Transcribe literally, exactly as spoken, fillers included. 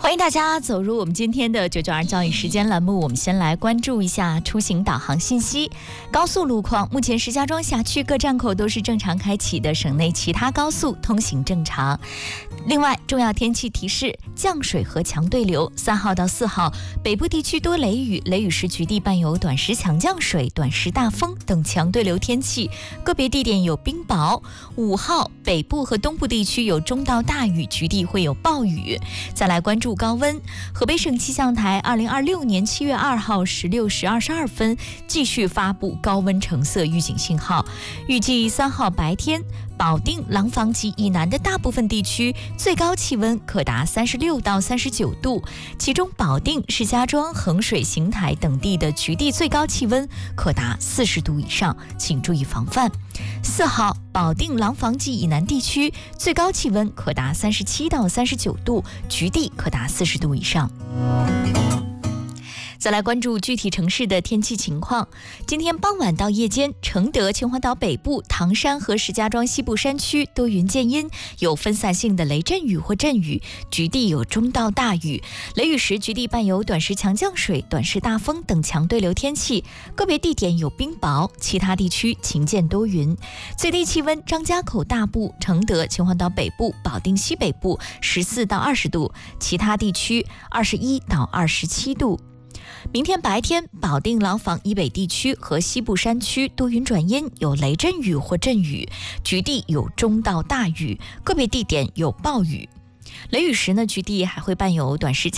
欢迎大家走入我们今天的九九二教育时间栏目。我们先来关注一下出行导航信息。高速路况，目前石家庄辖区各站口都是正常开启的，省内其他高速通行正常。另外，重要天气提示：降水和强对流。三号到四号，北部地区多雷雨，雷雨时局地伴有短时强降水、短时大风等强对流天气，个别地点有冰雹。五号，北部和东部地区有中到大雨，局地会有暴雨。再来关注高温，河北省气象台二零二六年七月二号十六时二十二分继续发布高温橙色预警信号，预计三号白天，保定、廊坊及以南的大部分地区最高气温可达三十六到三十九度，其中保定、石家庄、衡水、邢台等地的局地最高气温可达四十度以上，请注意防范。四号，保定、廊坊及以南地区最高气温可达三十七到三十九度，局地可达四十度以上。再来关注具体城市的天气情况。今天傍晚到夜间，承德、秦皇岛北部、唐山和石家庄西部山区多云见阴，有分散性的雷阵雨或阵雨，局地有中到大雨。雷雨时局地伴有短时强降水、短时大风等强对流天气，个别地点有冰雹，其他地区晴间多云。最低气温：张家口大部、承德、秦皇岛北部、保定西北部十四到二十度，其他地区二十一到二十七度。明天白天，保定、廊坊以北地区和西部山区多云转阴，有雷阵雨或阵雨，局地有中到大雨，个别地点有暴雨。雷雨时呢，局地还会伴有短时